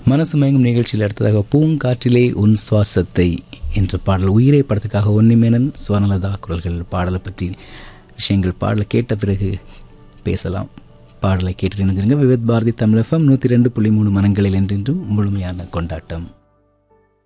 மனசு மயங்கும் நிகழ்ச்சியில் அடுத்ததாக பூங்காற்றிலே உன் சுவாசத்தை என்ற பாடல் உயிரை படத்துக்காக உன்னிமேனன் சுவர்ணலதா குரல்கள். பாடலை பற்றி விஷயங்கள் பாடலை கேட்ட பிறகு பேசலாம். பாடலை கேட்டு இணைஞ்சிருங்க. விவித் பாரதி தமிழ் FM 102.3 மனங்களில் என்றென்றும் முழுமையான கொண்டாட்டம்.